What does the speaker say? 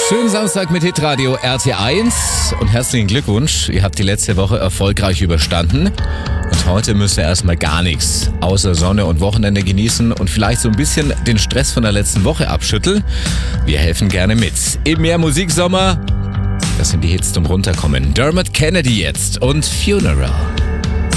Schönen Samstag mit Hitradio RT1 und herzlichen Glückwunsch. Ihr habt die letzte Woche erfolgreich überstanden. Und heute müsst ihr erstmal gar nichts außer Sonne und Wochenende genießen und vielleicht so ein bisschen den Stress von der letzten Woche abschütteln. Wir helfen gerne mit. Im Mehr Musiksommer, das sind die Hits zum Runterkommen. Dermot Kennedy jetzt und Funeral.